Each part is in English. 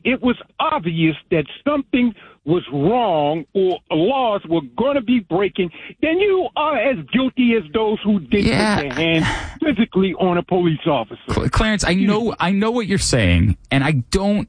it was obvious that something was wrong or laws were going to be breaking, then you are as guilty as those who did put their hand physically on a police officer. Clarence, I know what you're saying, and I don't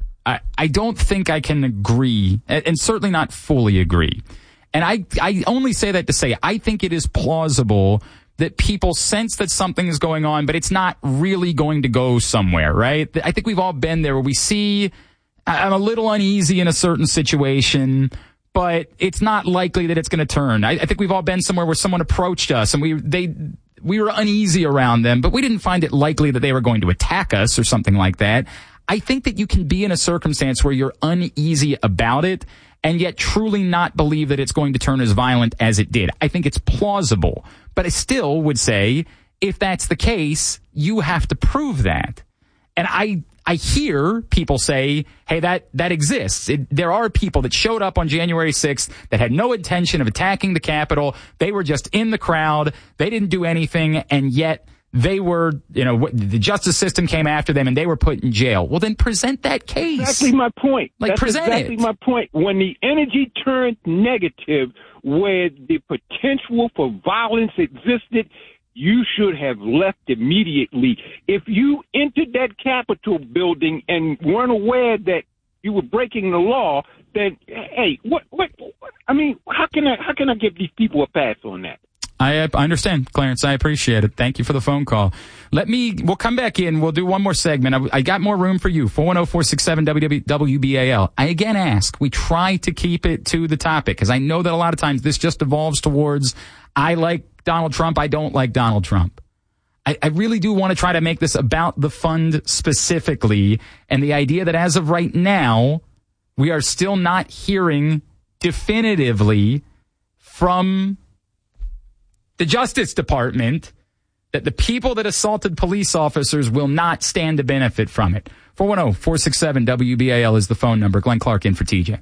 think I can agree, and certainly not fully agree. And I only say that to say I think it is plausible that people sense that something is going on, but it's not really going to go somewhere, right? I think we've all been there where we see I'm a little uneasy in a certain situation, but it's not likely that it's going to turn. I think we've all been somewhere where someone approached us and we were uneasy around them, but we didn't find it likely that they were going to attack us or something like that. I think that you can be in a circumstance where you're uneasy about it and yet truly not believe that it's going to turn as violent as it did. I think it's plausible, but I still would say if that's the case, you have to prove that. And I hear people say, hey, that exists. There are people that showed up on January 6th that had no intention of attacking the Capitol. They were just in the crowd. They didn't do anything, and yet they were, the justice system came after them and they were put in jail. Well, then present that case. Exactly my point. That's exactly my point. When the energy turned negative, where the potential for violence existed, you should have left immediately. If you entered that Capitol building and weren't aware that you were breaking the law, then, hey, what? I mean, how can I give these people a pass on that? I understand, Clarence. I appreciate it. Thank you for the phone call. We'll come back in. We'll do one more segment. I got more room for you. 410-467-WBAL. I again ask, we try to keep it to the topic because I know that a lot of times this just evolves towards, I like Donald Trump, I don't like Donald Trump. I really do want to try to make this about the fund specifically and the idea that as of right now, we are still not hearing definitively from the Justice Department that the people that assaulted police officers will not stand to benefit from it. 410-467-WBAL is the phone number. Glenn Clark in for TJ.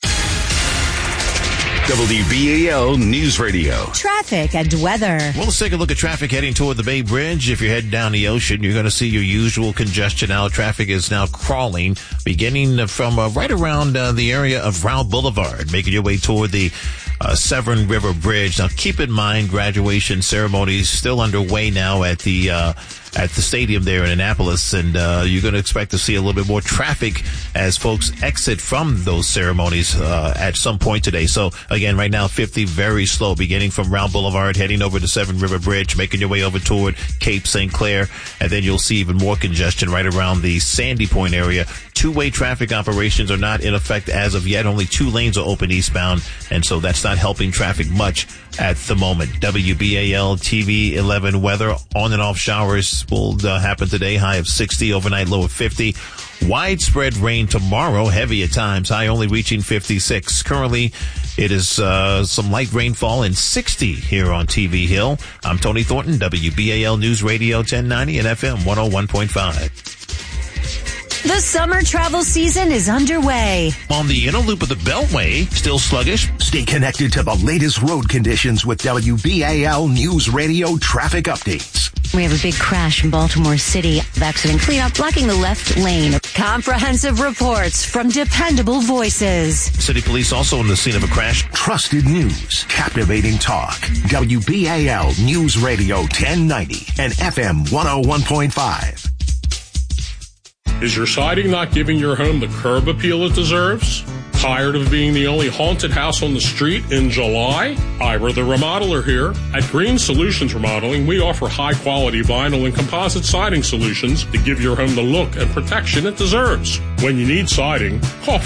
WBAL News Radio. Traffic and weather. Well, let's take a look at traffic heading toward the Bay Bridge. If you're heading down the ocean, you're going to see your usual congestion now. Traffic is now crawling, beginning from right around the area of Row Boulevard, making your way toward the Severn River Bridge. Now, keep in mind, graduation ceremonies still underway now at the stadium there in Annapolis, and you're going to expect to see a little bit more traffic as folks exit from those ceremonies at some point today. So, again, right now, 50 very slow, beginning from Round Boulevard, heading over to Severn River Bridge, making your way over toward Cape St. Clair, and then you'll see even more congestion right around the Sandy Point area. Two-way traffic operations are not in effect as of yet. Only 2 lanes are open eastbound, and so that's not helping traffic much at the moment. WBAL TV 11 weather. On and off showers will happen today. High of 60, overnight low of 50. Widespread rain tomorrow, heavy at times, high only reaching 56. Currently, it is some light rainfall and 60 here on TV Hill. I'm Tony Thornton, WBAL News Radio 1090 and FM 101.5. The summer travel season is underway. On the inner loop of the Beltway, still sluggish. Stay connected to the latest road conditions with WBAL News Radio traffic updates. We have a big crash in Baltimore City. Accident cleanup blocking the left lane. Comprehensive reports from dependable voices. City police also on the scene of a crash. Trusted news, captivating talk. WBAL News Radio 1090 and FM 101.5. Is your siding not giving your home the curb appeal it deserves? Tired of being the only haunted house on the street in July? Ira the Remodeler here. At Green Solutions Remodeling, we offer high-quality vinyl and composite siding solutions to give your home the look and protection it deserves. When you need siding, call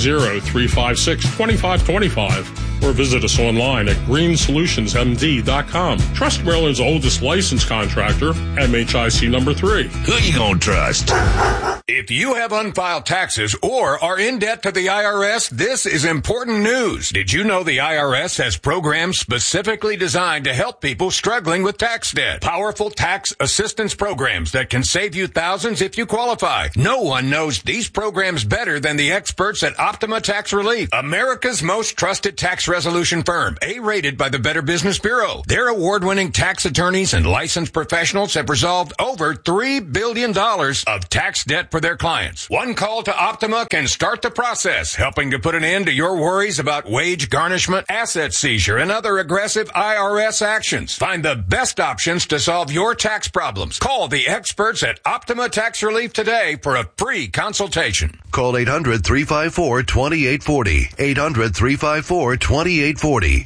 410-356-2525 or visit us online at greensolutionsmd.com. Trust Maryland's oldest licensed contractor, MHIC number 3. Who you gonna trust? If you have unfiled taxes or are in debt to the IRS, this is important news. Did you know the IRS has programs specifically designed to help people struggling with tax debt? Powerful tax assistance programs that can save you thousands if you qualify. No one knows these programs better than the experts at Optima Tax Relief, America's most trusted tax resolution firm, A-rated by the Better Business Bureau. Their award-winning tax attorneys and licensed professionals have resolved over $3 billion of tax debt for their clients. One call to Optima can start the process, helping to put an end to your worries about wage garnishment, asset seizure, and other aggressive IRS actions. Find the best options to solve your tax problems. Call the experts at Optima Tax Relief today for a free consultation. Call 800-354-2840. 800-354-2840.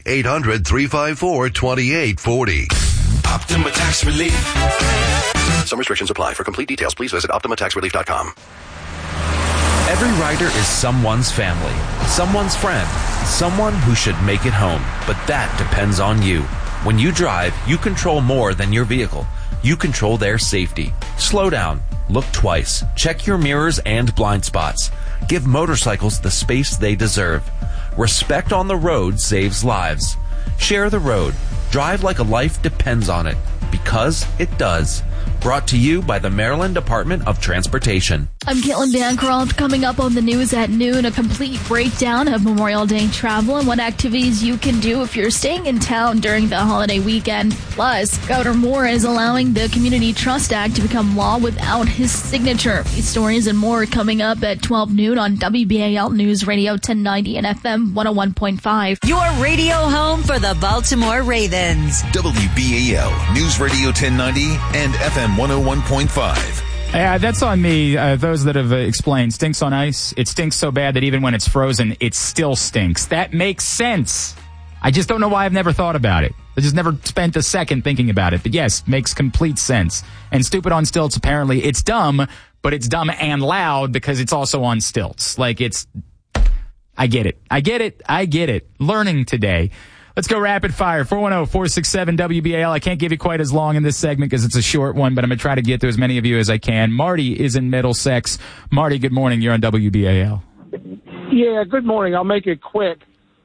800-354-2840. Optima Tax Relief. Some restrictions apply. For complete details, please visit OptimaTaxRelief.com. Every rider is someone's family, someone's friend, someone who should make it home. But that depends on you. When you drive, you control more than your vehicle. You control their safety. Slow down. Look twice. Check your mirrors and blind spots. Give motorcycles the space they deserve. Respect on the road saves lives. Share the road. Drive like a life depends on it. Because it does. Brought to you by the Maryland Department of Transportation. I'm Caitlin Bancroft. Coming up on the news at noon, a complete breakdown of Memorial Day travel and what activities you can do if you're staying in town during the holiday weekend. Plus, Governor Moore is allowing the Community Trust Act to become law without his signature. These stories and more coming up at 12 noon on WBAL News Radio 1090 and FM 101.5. Your radio home for the Baltimore Ravens. WBAL News Radio 1090 and FM 101.5. Yeah, that's on me. Those that have explained. Stinks on ice. It stinks so bad that even when it's frozen, it still stinks. That makes sense. I just don't know why I've never thought about it. I just never spent a second thinking about it. But yes, makes complete sense. And stupid on stilts, apparently, it's dumb, but it's dumb and loud because it's also on stilts. Like it's, I get it. Learning today. Let's go rapid fire. 410-467-WBAL. I can't give you quite as long in this segment because it's a short one, but I'm going to try to get to as many of you as I can. Marty is in Middlesex. Marty, good morning. You're on WBAL. Yeah, good morning. I'll make it quick.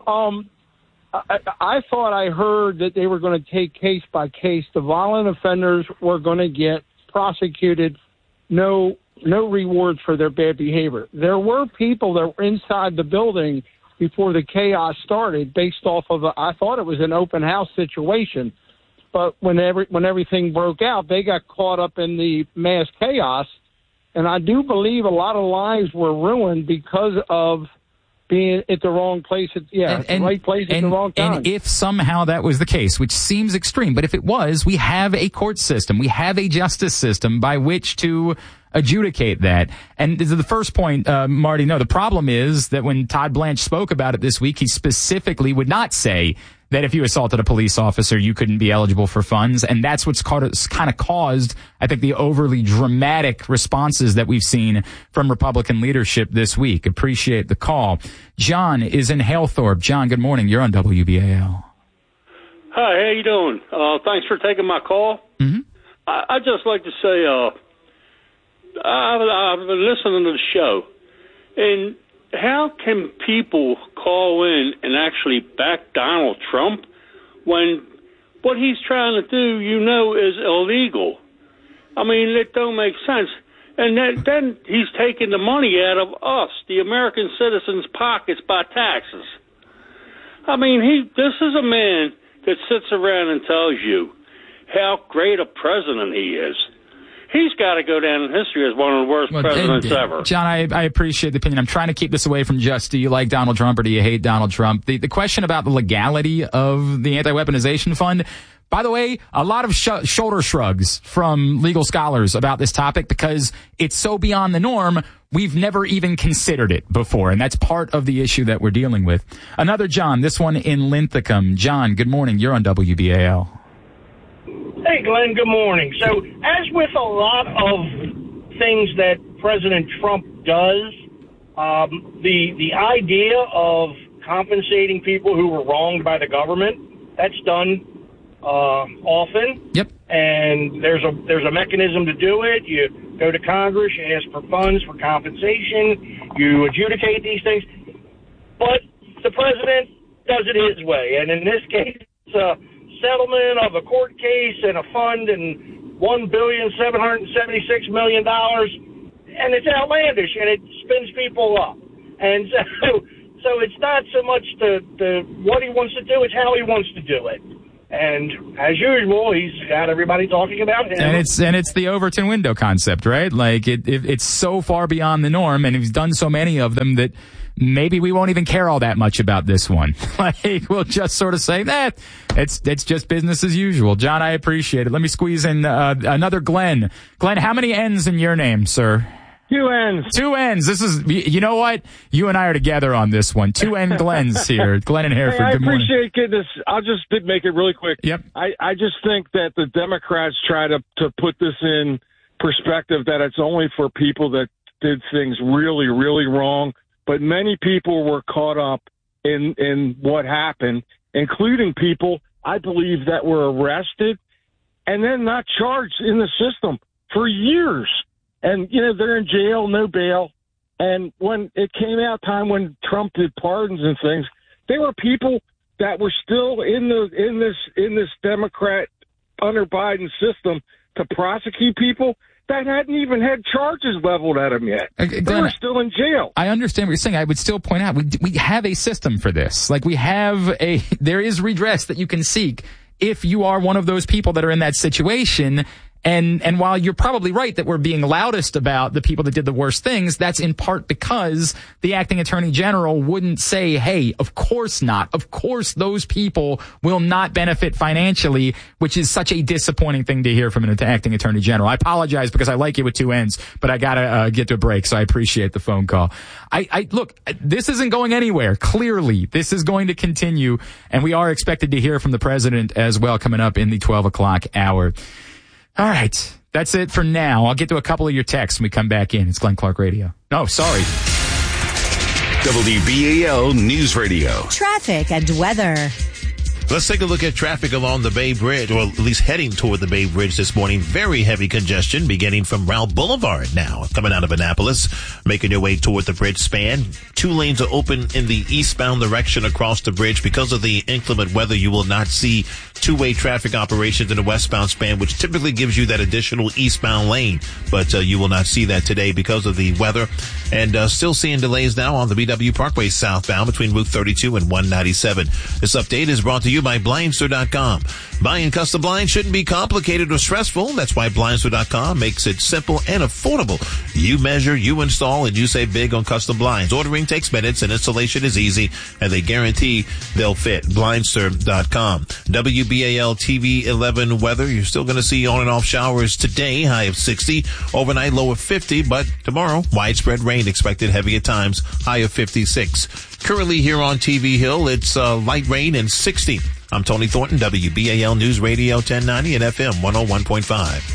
I thought I heard that they were going to take case by case. The violent offenders were going to get prosecuted, no rewards for their bad behavior. There were people that were inside the building before the chaos started based off of, I thought it was an open house situation. But when everything broke out, they got caught up in the mass chaos. And I do believe a lot of lives were ruined because of being at the wrong place, the right place at the wrong time. And if somehow that was the case, which seems extreme, but if it was, we have a court system, we have a justice system by which to adjudicate that. And the first point, Marty, no, the problem is that when Todd Blanche spoke about it this week, he specifically would not say that if you assaulted a police officer, you couldn't be eligible for funds. And that's what's kind of caused, I think, the overly dramatic responses that we've seen from Republican leadership this week. Appreciate the call. John is in Halethorpe. John, good morning. You're on WBAL. Hi, how you doing? Thanks for taking my call. Mm-hmm. I'd just like to say, I've been listening to the show, and how can people call in and actually back Donald Trump when what he's trying to do, is illegal? I mean, it don't make sense. And then he's taking the money out of us, the American citizens' pockets, by taxes. I mean, this is a man that sits around and tells you how great a president he is. He's got to go down in history as one of the worst presidents ever. John, I appreciate the opinion. I'm trying to keep this away from just, do you like Donald Trump or do you hate Donald Trump? The question about the legality of the anti-weaponization fund, by the way, a lot of shoulder shrugs from legal scholars about this topic because it's so beyond the norm, we've never even considered it before, and that's part of the issue that we're dealing with. Another John, this one in Linthicum. John, good morning. You're on WBAL. Hey, Glenn, good morning. So, as with a lot of things that President Trump does, the idea of compensating people who were wronged by the government, that's done often. Yep. And there's a mechanism to do it. You go to Congress, you ask for funds for compensation, you adjudicate these things. But the president does it his way. And in this case, it's a settlement of a court case and a fund and $1,776,000,000, and it's outlandish and it spins people up. And so So it's not so much the what he wants to do, it's how he wants to do it. And as usual, he's got everybody talking about him. And it's the Overton window concept, right? Like it's so far beyond the norm, and he's done so many of them that maybe we won't even care all that much about this one. Like we'll just sort of say that it's just business as usual. John, I appreciate it. Let me squeeze in another Glenn. Glenn, how many N's in your name, sir? 2 N's. 2 N's. This is, you know what? You and I are together on this one. 2 N Glens here. Glenn and Hereford. Hey, Good morning. I appreciate getting this. I'll just make it really quick. Yep. I just think that the Democrats try to put this in perspective that it's only for people that did things really, really wrong. But many people were caught up in what happened, including people, I believe, that were arrested and then not charged in the system for years. And, they're in jail, no bail. And when it came out time when Trump did pardons and things, there were people that were still in this Democrat under Biden system to prosecute people that hadn't even had charges leveled at them yet. Glenn, they were still in jail. I understand what you're saying. I would still point out we have a system for this. Like there is redress that you can seek if you are one of those people that are in that situation. And while you're probably right that we're being loudest about the people that did the worst things, that's in part because the acting attorney general wouldn't say, hey, of course not. Of course those people will not benefit financially, which is such a disappointing thing to hear from an acting attorney general. I apologize because I like you with 2 N's, but I gotta get to a break, so I appreciate the phone call. Look, this isn't going anywhere. Clearly, this is going to continue, and we are expected to hear from the president as well coming up in the 12 o'clock hour. All right. That's it for now. I'll get to a couple of your texts when we come back in. It's Glenn Clark Radio. No, sorry. WBAL News Radio. Traffic and weather. Let's take a look at traffic along the Bay Bridge, or at least heading toward the Bay Bridge this morning. Very heavy congestion beginning from Route Boulevard now, coming out of Annapolis, making your way toward the bridge span. 2 lanes are open in the eastbound direction across the bridge. Because of the inclement weather, you will not see two-way traffic operations in the westbound span, which typically gives you that additional eastbound lane. But you will not see that today because of the weather. And still seeing delays now on the BW Parkway southbound between Route 32 and 197. This update is brought to you by Blindster.com. Buying custom blinds shouldn't be complicated or stressful. That's why Blindster.com makes it simple and affordable. You measure, you install, and you save big on custom blinds. Ordering takes minutes and installation is easy, and they guarantee they'll fit. Blindster.com. WBAL TV 11 weather. You're still going to see on and off showers today, high of 60. Overnight, low of 50, but tomorrow, widespread rain expected, heavy at times, high of 56. Currently here on TV Hill, it's light rain and 60. I'm Tony Thornton, WBAL News Radio 1090 and FM 101.5.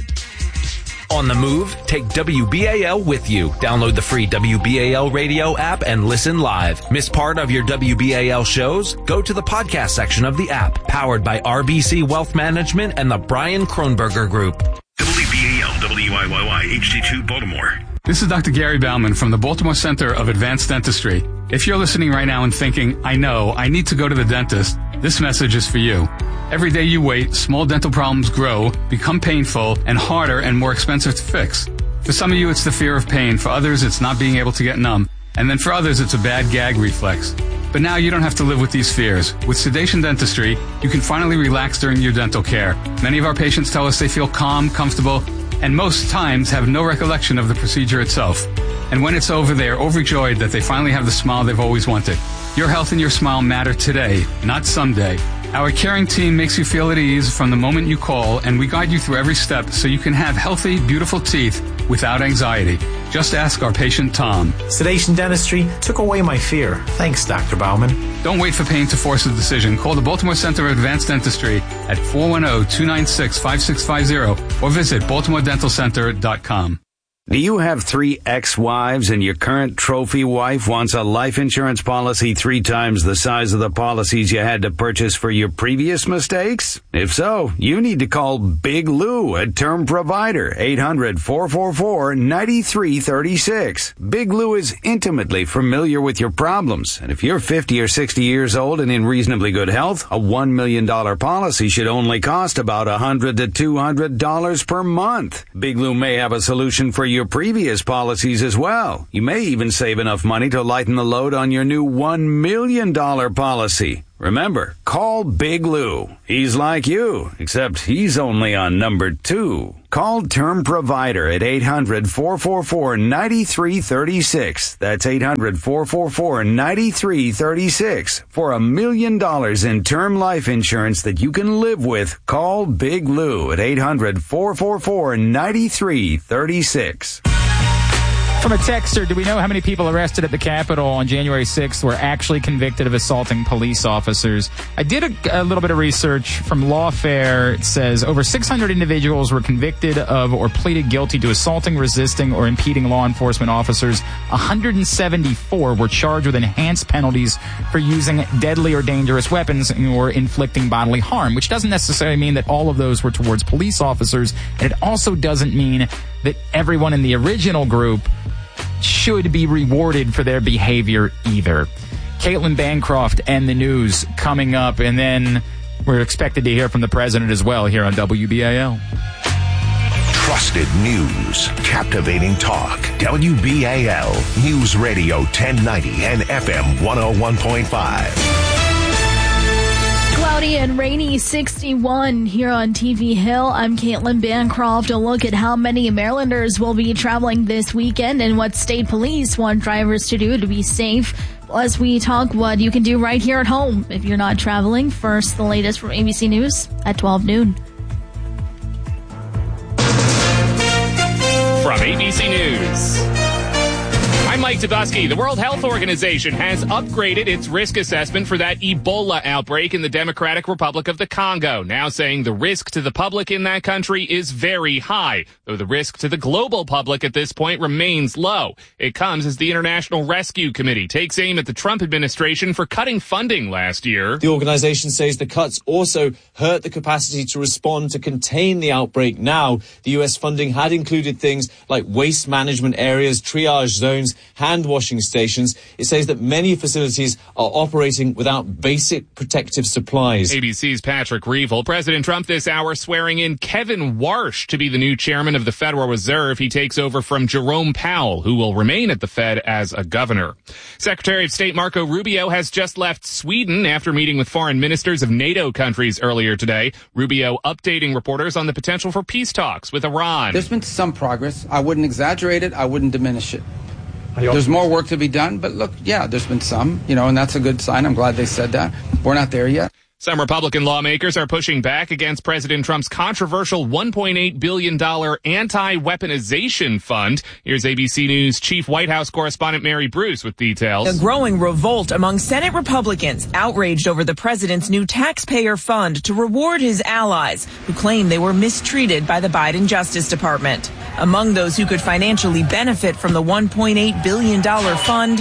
On the move, take WBAL with you. Download the free WBAL radio app and listen live. Miss part of your WBAL shows? Go to the podcast section of the app, powered by RBC Wealth Management and the Brian Kronberger Group. WBAL WIYY HD2 Baltimore. This is Dr. Gary Bauman from the Baltimore Center of Advanced Dentistry. If you're listening right now and thinking, I know, I need to go to the dentist, this message is for you. Every day you wait, small dental problems grow, become painful, and harder and more expensive to fix. For some of you, it's the fear of pain. For others, it's not being able to get numb. And then for others, it's a bad gag reflex. But now you don't have to live with these fears. With Sedation Dentistry, you can finally relax during your dental care. Many of our patients tell us they feel calm, comfortable, and most times have no recollection of the procedure itself. And when it's over, they are overjoyed that they finally have the smile they've always wanted. Your health and your smile matter today, not someday. Our caring team makes you feel at ease from the moment you call, and we guide you through every step so you can have healthy, beautiful teeth without anxiety. Just ask our patient Tom. Sedation Dentistry took away my fear. Thanks, Dr. Bauman. Don't wait for pain to force a decision. Call the Baltimore Center of Advanced Dentistry at 410-296-5650 or visit BaltimoreDentalCenter.com. Do you have 3 ex-wives and your current trophy wife wants a life insurance policy 3 times the size of the policies you had to purchase for your previous mistakes? If so, you need to call Big Lou, a term provider, 800-444-9336. Big Lou is intimately familiar with your problems, and if you're 50 or 60 years old and in reasonably good health, a $1 million policy should only cost about $100 to $200 per month. Big Lou may have a solution for you your previous policies as well. You may even save enough money to lighten the load on your new $1 million policy. Remember, call Big Lou. He's like you, except he's only on number 2. Call Term Provider at 800-444-9336. That's 800-444-9336. For $1 million in term life insurance that you can live with, call Big Lou at 800-444-9336. From a texter, do we know how many people arrested at the Capitol on January 6th were actually convicted of assaulting police officers? I did a little bit of research from Lawfare. It says over 600 individuals were convicted of or pleaded guilty to assaulting, resisting, or impeding law enforcement officers. 174 were charged with enhanced penalties for using deadly or dangerous weapons or inflicting bodily harm, which doesn't necessarily mean that all of those were towards police officers, and it also doesn't mean that everyone in the original group should be rewarded for their behavior either. Caitlin Bancroft and the news coming up, and then we're expected to hear from the president as well here on WBAL. Trusted news, captivating talk. WBAL News Radio 1090 and FM 101.5. Cloudy and rainy 61 here on TV Hill. I'm Caitlin Bancroft. A look at how many Marylanders will be traveling this weekend and what state police want drivers to do to be safe. Plus, we talk what you can do right here at home if you're not traveling. First, the latest from ABC News at 12 noon. From ABC News, I'm Mike Tedusky. The World Health Organization has upgraded its risk assessment for that Ebola outbreak in the Democratic Republic of the Congo, now saying the risk to the public in that country is very high, though the risk to the global public at this point remains low. It comes as the International Rescue Committee takes aim at the Trump administration for cutting funding last year. The organization says the cuts also hurt the capacity to respond to contain the outbreak. Now, the U.S. funding had included things like waste management areas, triage zones, hand washing stations. It says that many facilities are operating without basic protective supplies. ABC's Patrick Reevell. President Trump this hour swearing in Kevin Warsh to be the new chairman of the Federal Reserve. He takes over from Jerome Powell, who will remain at the Fed as a governor. Secretary of State Marco Rubio has just left Sweden after meeting with foreign ministers of NATO countries earlier today. Rubio updating reporters on the potential for peace talks with Iran. There's been some progress. I wouldn't exaggerate it. I wouldn't diminish it. There's more work to be done, but look, yeah, there's been some, and that's a good sign. I'm glad they said that. We're not there yet. Some Republican lawmakers are pushing back against President Trump's controversial $1.8 billion anti-weaponization fund. Here's ABC News Chief White House correspondent Mary Bruce with details. A growing revolt among Senate Republicans outraged over the president's new taxpayer fund to reward his allies who claim they were mistreated by the Biden Justice Department. Among those who could financially benefit from the $1.8 billion fund,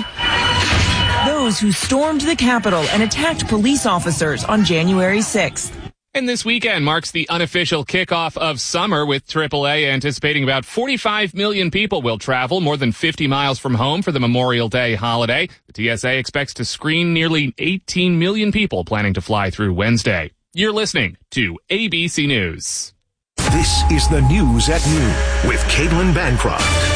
those who stormed the Capitol and attacked police officers on January 6th. And this weekend marks the unofficial kickoff of summer, with AAA anticipating about 45 million people will travel more than 50 miles from home for the Memorial Day holiday. The TSA expects to screen nearly 18 million people planning to fly through Wednesday. You're listening to ABC News. This is the News at Noon with Caitlin Bancroft.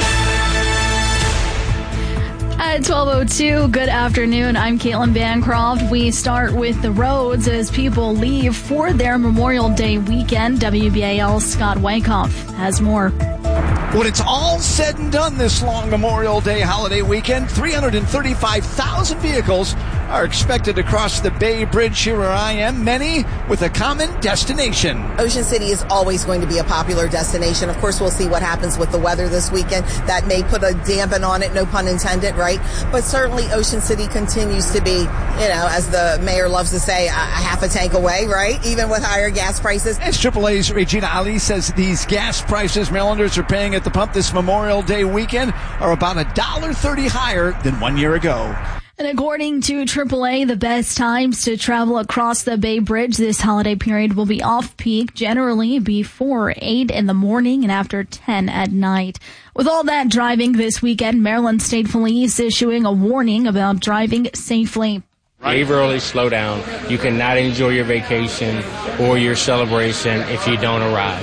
At 12:02, good afternoon. I'm Caitlin Bancroft. We start with the roads as people leave for their Memorial Day weekend. WBAL's Scott Wyckoff has more. When it's all said and done this long Memorial Day holiday weekend, 335,000 vehicles are expected to cross the Bay Bridge here where I am, many with a common destination. Ocean City is always going to be a popular destination. Of course, we'll see what happens with the weather this weekend. That may put a dampen on it, no pun intended, right? But certainly Ocean City continues to be, as the mayor loves to say, a half a tank away, right? Even with higher gas prices. As AAA's Regina Ali says, these gas prices Marylanders are paying at the pump this Memorial Day weekend are about $1.30 higher than 1 year ago. And according to AAA, the best times to travel across the Bay Bridge this holiday period will be off-peak, generally before 8 in the morning and after 10 at night. With all that driving this weekend, Maryland State Police issuing a warning about driving safely. Leave early, slow down. You cannot enjoy your vacation or your celebration if you don't arrive.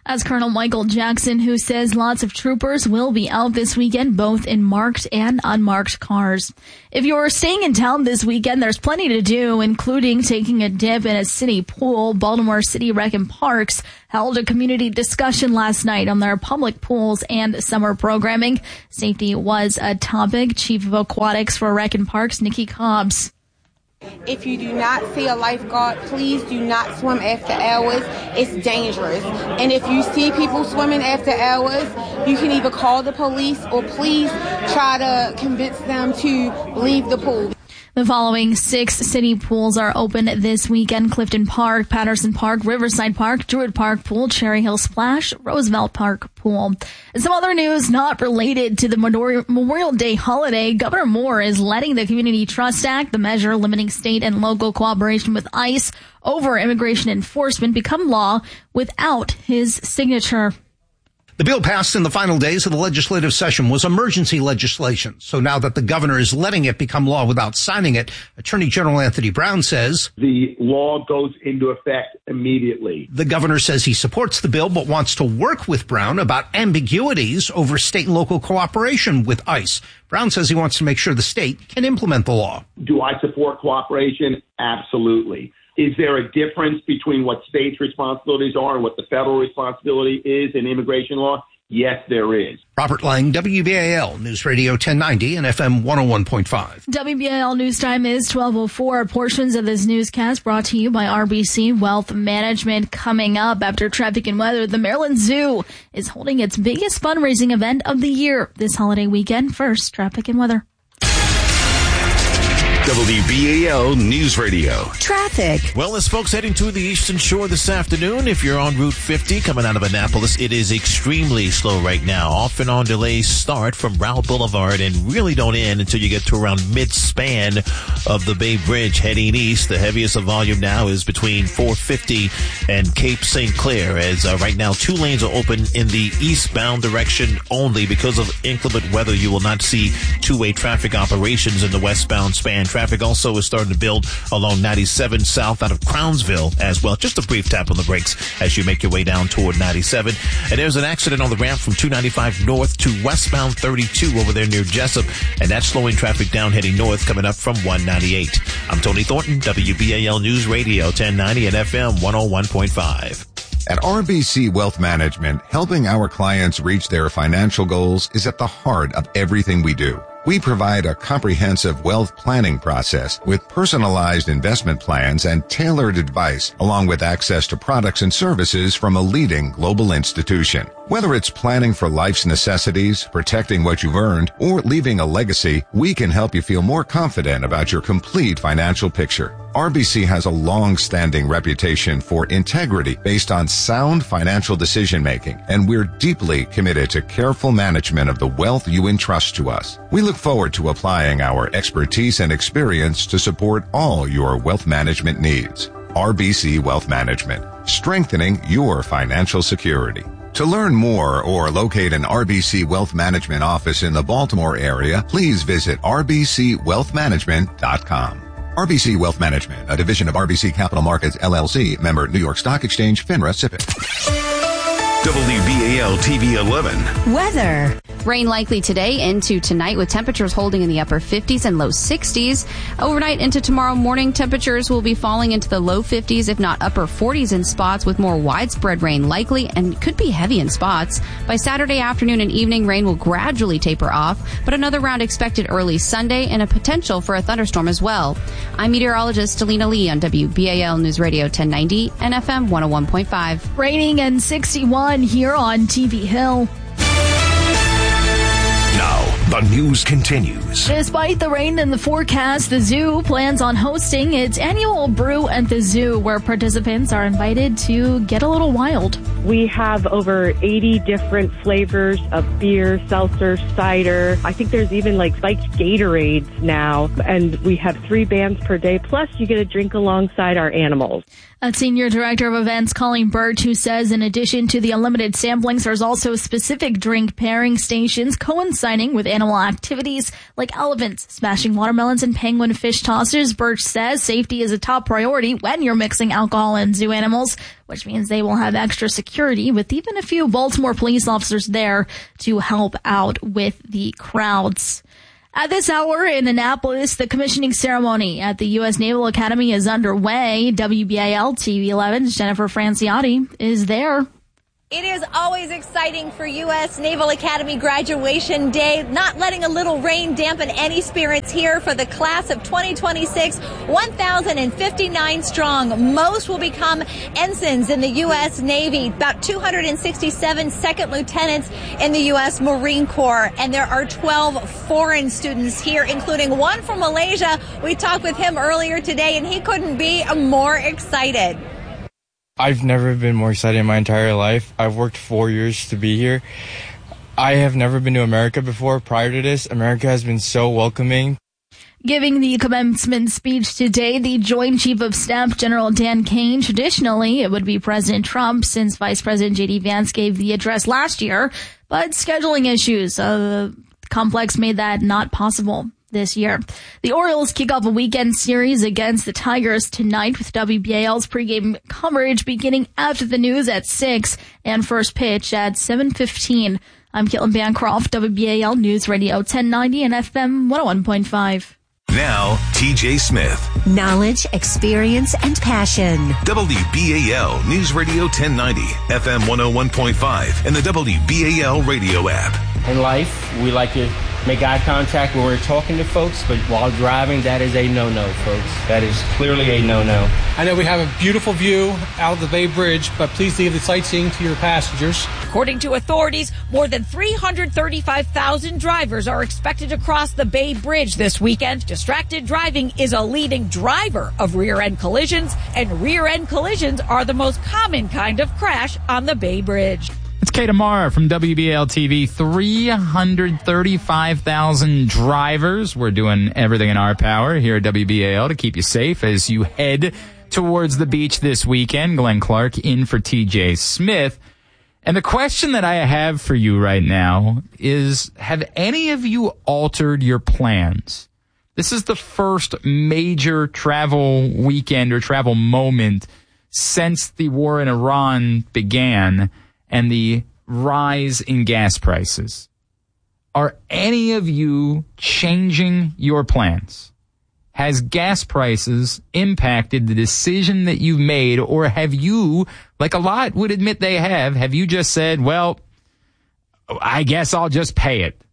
As Colonel Michael Jackson, who says lots of troopers will be out this weekend, both in marked and unmarked cars. If you're staying in town this weekend, there's plenty to do, including taking a dip in a city pool. Baltimore City Rec and Parks held a community discussion last night on their public pools and summer programming. Safety was a topic. Chief of Aquatics for Rec and Parks, Nikki Cobbs. If you do not see a lifeguard, please do not swim after hours. It's dangerous. And if you see people swimming after hours, you can either call the police or please try to convince them to leave the pool. The following 6 city pools are open this weekend: Clifton Park, Patterson Park, Riverside Park, Druid Park Pool, Cherry Hill Splash, Roosevelt Park Pool. And some other news not related to the Memorial Day holiday. Governor Moore is letting the Community Trust Act, the measure limiting state and local cooperation with ICE over immigration enforcement, become law without his signature. The bill passed in the final days of the legislative session was emergency legislation. So now that the governor is letting it become law without signing it, Attorney General Anthony Brown says the law goes into effect immediately. The governor says he supports the bill but wants to work with Brown about ambiguities over state and local cooperation with ICE. Brown says he wants to make sure the state can implement the law. Do I support cooperation? Absolutely. Is there a difference between what states' responsibilities are and what the federal responsibility is in immigration law? Yes, there is. Robert Lang, WBAL News Radio 1090 and FM 101.5. WBAL News Time is 12:04. Portions of this newscast brought to you by RBC Wealth Management. Coming up after traffic and weather, the Maryland Zoo is holding its biggest fundraising event of the year this holiday weekend. First, traffic and weather. WBAL News Radio. Traffic. Well, as folks heading to the Eastern Shore this afternoon, if you're on Route 50 coming out of Annapolis, it is extremely slow right now. Off and on delays start from Route Boulevard and really don't end until you get to around mid-span of the Bay Bridge heading east. The heaviest of volume now is between 450 and Cape St. Clair, as right now 2 lanes are open in the eastbound direction only. Because of inclement weather, you will not see two-way traffic operations in the westbound span. Traffic also is starting to build along 97 south out of Crownsville as well. Just a brief tap on the brakes as you make your way down toward 97. And there's an accident on the ramp from 295 north to westbound 32 over there near Jessup. And that's slowing traffic down heading north coming up from 198. I'm Tony Thornton, WBAL News Radio 1090 and FM 101.5. At RBC Wealth Management, helping our clients reach their financial goals is at the heart of everything we do. We provide a comprehensive wealth planning process with personalized investment plans and tailored advice, along with access to products and services from a leading global institution. Whether it's planning for life's necessities, protecting what you've earned, or leaving a legacy, we can help you feel more confident about your complete financial picture. RBC has a long-standing reputation for integrity based on sound financial decision-making, and we're deeply committed to careful management of the wealth you entrust to us. We look forward to applying our expertise and experience to support all your wealth management needs. RBC Wealth Management, strengthening your financial security. To learn more or locate an RBC Wealth Management office in the Baltimore area, please visit rbcwealthmanagement.com. RBC Wealth Management, a division of RBC Capital Markets, LLC, member New York Stock Exchange, FINRA, SIPC. WBAL TV 11. Weather. Rain likely today into tonight with temperatures holding in the upper 50s and low 60s. Overnight into tomorrow morning, temperatures will be falling into the low 50s, if not upper 40s in spots, with more widespread rain likely and could be heavy in spots. By Saturday afternoon and evening, rain will gradually taper off, but another round expected early Sunday and a potential for a thunderstorm as well. I'm meteorologist Delina Lee on WBAL News Radio 1090 and FM 101.5. Raining and 61 here on TV Hill. The news continues. Despite the rain in the forecast, the zoo plans on hosting its annual Brew at the Zoo, where participants are invited to get a little wild. We have over 80 different flavors of beer, seltzer, cider. I think there's even like spiked Gatorades now. And we have 3 bands per day. Plus, you get a drink alongside our animals. A senior director of events, Colleen Burt, who says in addition to the unlimited samplings, there's also specific drink pairing stations coinciding with animal activities like elephants smashing watermelons and penguin fish tossers. Burt says safety is a top priority when you're mixing alcohol and zoo animals, which means they will have extra security security, with even a few Baltimore police officers there to help out with the crowds. At this hour in Annapolis, the commissioning ceremony at the U.S. Naval Academy is underway. WBAL TV 11's Jennifer Franciotti is there. It is always exciting for U.S. Naval Academy graduation day, not letting a little rain dampen any spirits here for the class of 2026, 1,059 strong. Most will become ensigns in the U.S. Navy, about 267 second lieutenants in the U.S. Marine Corps, and there are 12 foreign students here, including one from Malaysia. We talked with him earlier today, and he couldn't be more excited. I've never been more excited in my entire life. I've worked 4 years to be here. I have never been to America before. Prior to this, America has been so welcoming. Giving the commencement speech today, the Joint Chief of Staff, General Dan Kane. Traditionally, it would be President Trump, since Vice President J.D. Vance gave the address last year. But scheduling issues, the complex made that not possible this year. The Orioles kick off a weekend series against the Tigers tonight, with WBAL's pregame coverage beginning after the news at 6 and first pitch at 7:15. I'm Caitlin Bancroft, WBAL News Radio 1090 and FM 101.5. Now, TJ Smith. Knowledge, experience, and passion. WBAL News Radio 1090, FM 101.5, and the WBAL radio app. In life, we like to make eye contact when we're talking to folks, but while driving, that is a no-no, folks. That is clearly a no-no. I know we have a beautiful view out of the Bay Bridge, but please leave the sightseeing to your passengers. According to authorities, more than 335,000 drivers are expected to cross the Bay Bridge this weekend. Distracted driving is a leading driver of rear-end collisions, and rear-end collisions are the most common kind of crash on the Bay Bridge. It's Kate Amara from WBAL TV. 335,000 drivers. We're doing everything in our power here at WBAL to keep you safe as you head towards the beach this weekend. Glenn Clark in for TJ Smith. And the question that I have for you right now is, have any of you altered your plans? This is the first major travel weekend or travel moment since the war in Iran began and the rise in gas prices. Are any of you changing your plans? Has gas prices impacted the decision that you've made, or have you, like a lot would admit they have you just said, well, I guess I'll just pay it.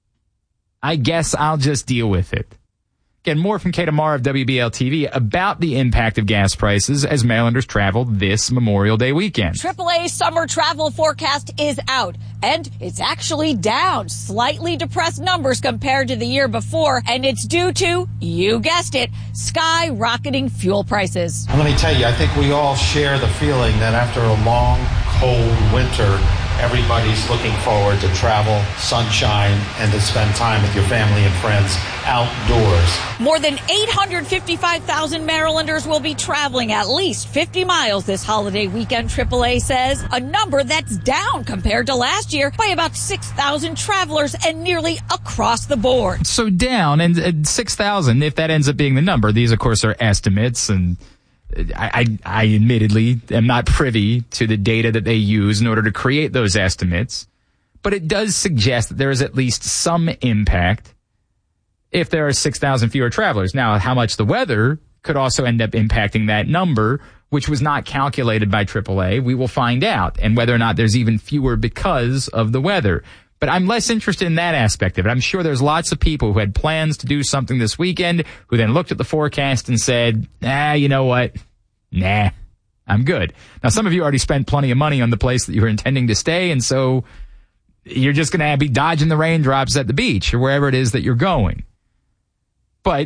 I guess I'll just deal with it. Again, more from Kate Amara of WBAL TV about the impact of gas prices as Marylanders travel this Memorial Day weekend. AAA summer travel forecast is out, and it's actually down. Slightly depressed numbers compared to the year before, and it's due to, you guessed it, skyrocketing fuel prices. Let me tell you, I think we all share the feeling that after a long, cold winter, everybody's looking forward to travel, sunshine, and to spend time with your family and friends outdoors. More than 855,000 Marylanders will be traveling at least 50 miles this holiday weekend, AAA says, a number that's down compared to last year by about 6,000 travelers and nearly across the board. So down, and 6,000, if that ends up being the number. These, of course, are estimates, and I admittedly am not privy to the data that they use in order to create those estimates, but it does suggest that there is at least some impact if there are 6,000 fewer travelers. Now, how much the weather could also end up impacting that number, which was not calculated by AAA, we will find out, and whether or not there's even fewer because of the weather. But I'm less interested in that aspect of it. I'm sure there's lots of people who had plans to do something this weekend who then looked at the forecast and said, you know what? Nah, I'm good. Now, some of you already spent plenty of money on the place that you were intending to stay, and so you're just going to be dodging the raindrops at the beach or wherever it is that you're going. But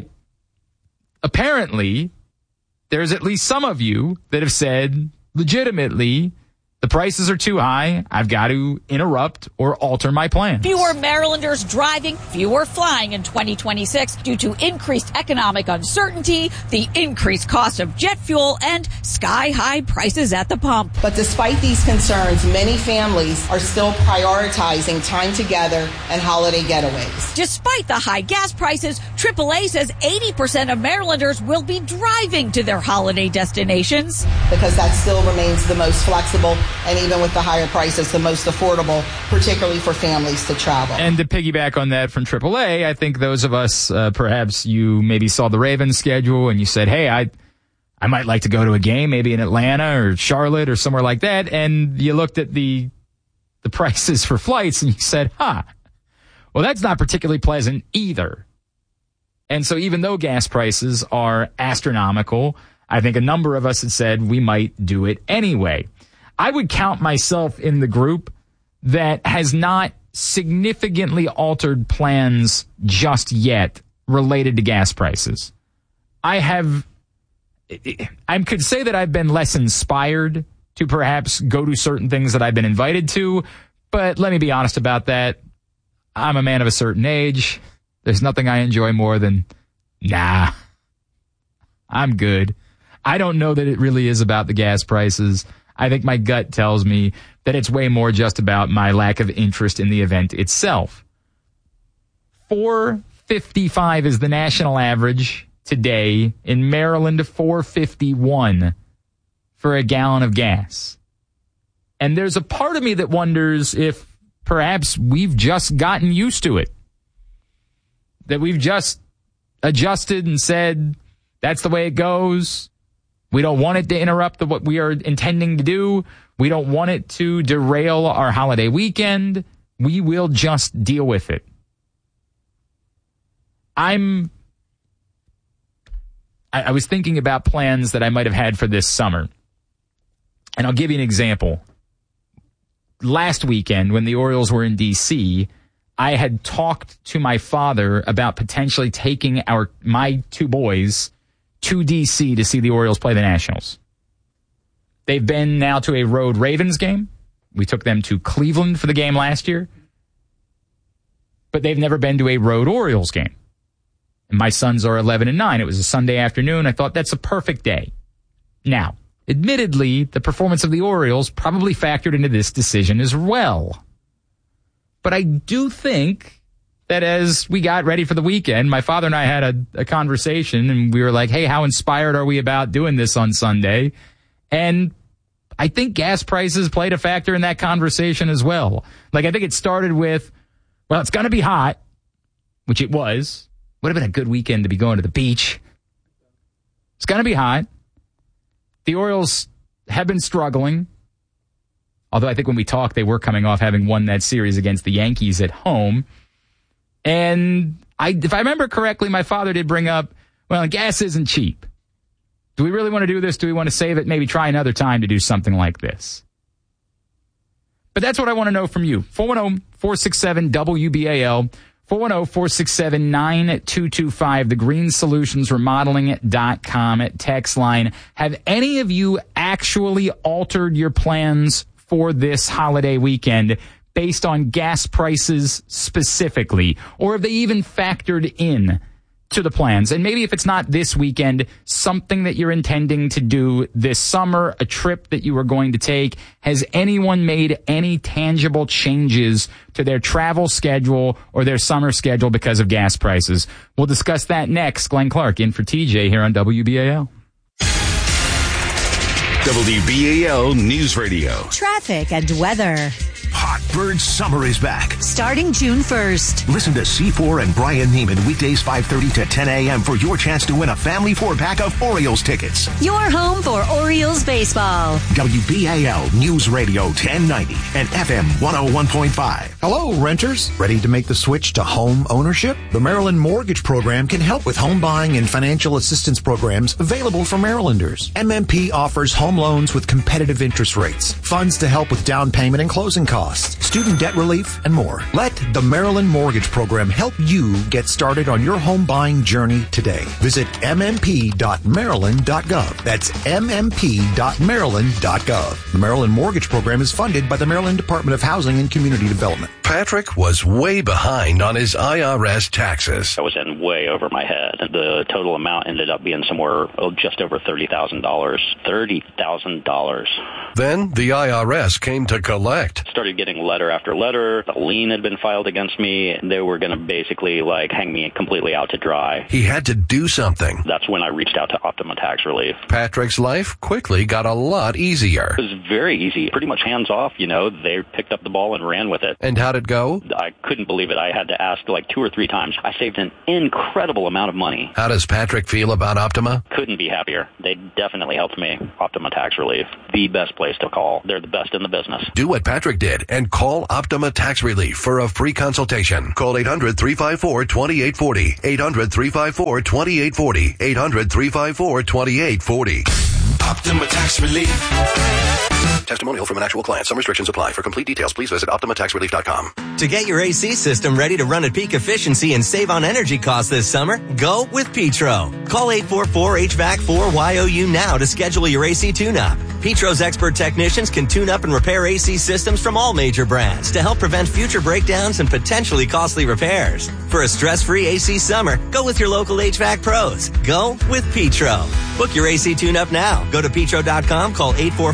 apparently, there's at least some of you that have said legitimately, the prices are too high. I've got to interrupt or alter my plans. Fewer Marylanders driving, fewer flying in 2026 due to increased economic uncertainty, the increased cost of jet fuel, and sky-high prices at the pump. But despite these concerns, many families are still prioritizing time together and holiday getaways. Despite the high gas prices, AAA says 80% of Marylanders will be driving to their holiday destinations. Because that still remains the most flexible and even with the higher prices, the most affordable, particularly for families to travel. And to piggyback on that from AAA, I think those of us, perhaps you maybe saw the Ravens schedule and you said, hey, I might like to go to a game, maybe in Atlanta or Charlotte or somewhere like that, and you looked at the prices for flights and you said, well, that's not particularly pleasant either. And so even though gas prices are astronomical, I think a number of us had said we might do it anyway. I would count myself in the group that has not significantly altered plans just yet related to gas prices. I could say that I've been less inspired to perhaps go to certain things that I've been invited to, but let me be honest about that. I'm a man of a certain age. There's nothing I enjoy more than, I'm good. I don't know that it really is about the gas prices. I think my gut tells me that it's way more just about my lack of interest in the event itself. $4.55 is the national average today. In Maryland, $4.51 for a gallon of gas. And there's a part of me that wonders if perhaps we've just gotten used to it. That we've just adjusted and said, that's the way it goes. We don't want it to interrupt what we are intending to do. We don't want it to derail our holiday weekend. We will just deal with it. I was thinking about plans that I might have had for this summer. And I'll give you an example. Last weekend, when the Orioles were in D.C., I had talked to my father about potentially taking my two boys to D.C. to see the Orioles play the Nationals. They've been now to a road Ravens game. We took them to Cleveland for the game last year. But they've never been to a road Orioles game. And my sons are 11 and 9. It was a Sunday afternoon. I thought that's a perfect day. Now, admittedly, the performance of the Orioles probably factored into this decision as well. But I do think that as we got ready for the weekend, my father and I had a conversation, and we were like, hey, how inspired are we about doing this on Sunday? And I think gas prices played a factor in that conversation as well. Like, I think it started with, well, it's going to be hot, which it was. Would have been a good weekend to be going to the beach. It's going to be hot. The Orioles have been struggling. Although I think when we talked, they were coming off having won that series against the Yankees at home. And if I remember correctly, my father did bring up, well, gas isn't cheap. Do we really want to do this? Do we want to save it? Maybe try another time to do something like this. But that's what I want to know from you. 410-467-WBAL. 410-467-9225, thegreenssolutionsremodeling.com text line. Have any of you actually altered your plans for this holiday weekend based on gas prices specifically? Or have they even factored in to the plans? And maybe if it's not this weekend, something that you're intending to do this summer, a trip that you are going to take. Has anyone made any tangible changes to their travel schedule or their summer schedule because of gas prices? We'll discuss that next. Glenn Clark in for TJ here on WBAL. WBAL News Radio. Traffic and weather. Hot Bird Summer is back. Starting June 1st. Listen to C4 and Brian Neiman weekdays 5:30 to 10 a.m. for your chance to win a family 4-pack of Orioles tickets. Your home for Orioles baseball. WBAL News Radio 1090 and FM 101.5. Hello, renters. Ready to make the switch to home ownership? The Maryland Mortgage Program can help with home buying and financial assistance programs available for Marylanders. MMP offers home loans with competitive interest rates, funds to help with down payment and closing costs, student debt relief, and more. Let the Maryland Mortgage Program help you get started on your home buying journey today. Visit mmp.maryland.gov. That's mmp.maryland.gov. The Maryland Mortgage Program is funded by the Maryland Department of Housing and Community Development. Patrick was way behind on his IRS taxes. I was in way over my head. The total amount ended up being somewhere just over $30,000. $30,000. Then the IRS came to collect. Started getting letter after letter. A lien had been filed against me, and they were going to basically hang me completely out to dry. He had to do something. That's when I reached out to Optima Tax Relief. Patrick's life quickly got a lot easier. It was very easy, pretty much hands off. They picked up the ball and ran with it. And how'd it go? I couldn't believe it. I had to ask 2 or 3 times. I saved an incredible amount of money. How does Patrick feel about Optima? Couldn't be happier. They definitely helped me. Optima Tax Relief, the best place to call. They're the best in the business. Do what Patrick did and call Optima Tax Relief for a free consultation. Call 800-354-2840. 800-354-2840. 800-354-2840. Optima Tax Relief. Testimonial from an actual client. Some restrictions apply. For complete details, please visit OptimaTaxRelief.com. To get your AC system ready to run at peak efficiency and save on energy costs this summer, go with Petro. Call 844-HVAC-4YOU now to schedule your AC tune-up. Petro's expert technicians can tune up and repair AC systems from all major brands to help prevent future breakdowns and potentially costly repairs. For a stress-free AC summer, go with your local HVAC pros. Go with Petro. Book your AC tune-up now. Go to Petro.com, call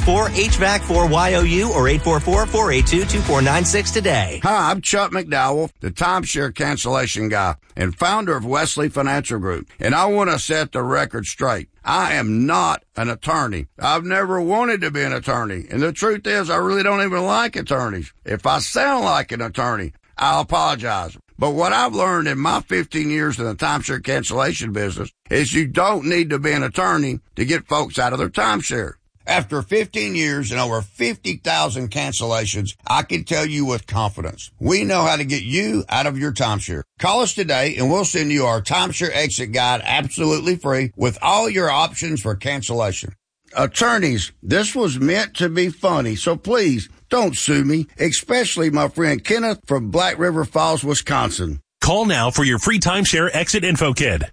844-HVAC-4YOU or 844-482-2496 today. Hi, I'm Chuck McDowell, the timeshare cancellation guy and founder of Wesley Financial Group. And I want to set the record straight. I am not an attorney. I've never wanted to be an attorney. And the truth is, I really don't even like attorneys. If I sound like an attorney, I'll apologize. But what I've learned in my 15 years in the timeshare cancellation business is you don't need to be an attorney to get folks out of their timeshare. After 15 years and over 50,000 cancellations, I can tell you with confidence, we know how to get you out of your timeshare. Call us today and we'll send you our timeshare exit guide absolutely free with all your options for cancellation. Attorneys, this was meant to be funny, so please don't sue me, especially my friend Kenneth from Black River Falls, Wisconsin. Call now for your free timeshare exit info kit.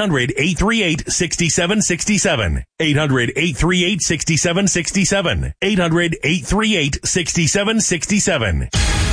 800-838-6767. 800-838-6767. 800-838-6767.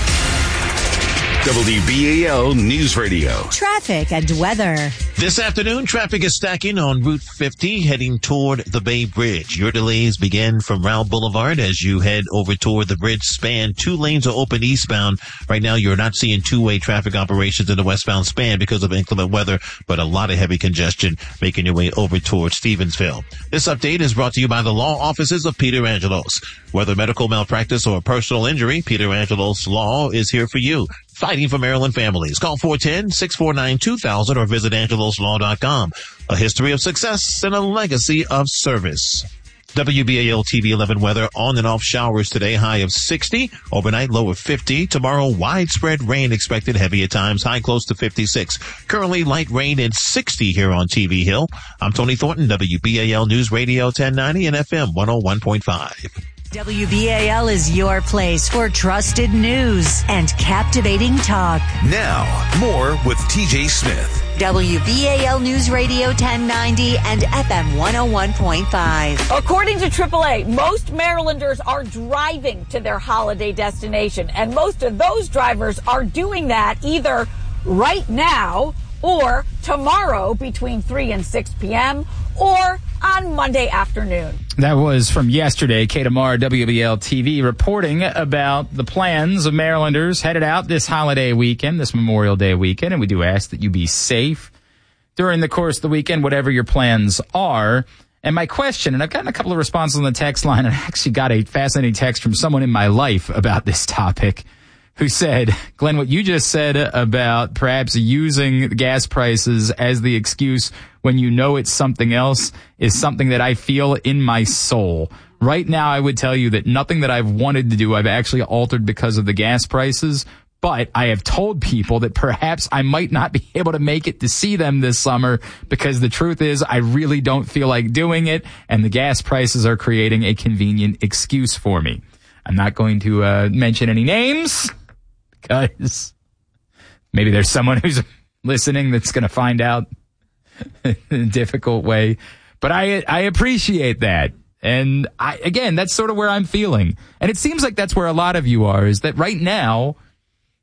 WBAL News Radio. Traffic and weather. This afternoon, traffic is stacking on Route 50 heading toward the Bay Bridge. Your delays begin from Round Boulevard as you head over toward the bridge span. 2 lanes are open eastbound. Right now, you're not seeing two-way traffic operations in the westbound span because of inclement weather, but a lot of heavy congestion making your way over toward Stevensville. This update is brought to you by the law offices of Peter Angelos. Whether medical malpractice or personal injury, Peter Angelos Law is here for you. Fighting for Maryland families. Call 410-649-2000 or visit angeloslaw.com. A history of success and a legacy of service. WBAL TV 11 weather, on and off showers today, high of 60. Overnight, low of 50. Tomorrow, widespread rain expected, heavy at times, high close to 56. Currently, light rain and 60 here on TV Hill. I'm Tony Thornton, WBAL News Radio 1090 and FM 101.5. WBAL is your place for trusted news and captivating talk. Now, more with TJ Smith. WBAL News Radio 1090 and FM 101.5. According to AAA, most Marylanders are driving to their holiday destination, and most of those drivers are doing that either right now or tomorrow between 3 and 6 p.m. or on Monday afternoon. That was from yesterday. Kate Amar, WBL TV, reporting about the plans of Marylanders headed out this holiday weekend, this Memorial Day weekend, and we do ask that you be safe during the course of the weekend, whatever your plans are. And my question, and I've gotten a couple of responses on the text line, and I actually got a fascinating text from someone in my life about this topic, who said, Glenn, what you just said about perhaps using gas prices as the excuse when you know it's something else is something that I feel in my soul. Right now, I would tell you that nothing that I've wanted to do, I've actually altered because of the gas prices. But I have told people that perhaps I might not be able to make it to see them this summer because the truth is I really don't feel like doing it, and the gas prices are creating a convenient excuse for me. I'm not going to mention any names, because maybe there's someone who's listening that's going to find out in a difficult way. But I appreciate that. And again, that's sort of where I'm feeling. And it seems like that's where a lot of you are, is that right now,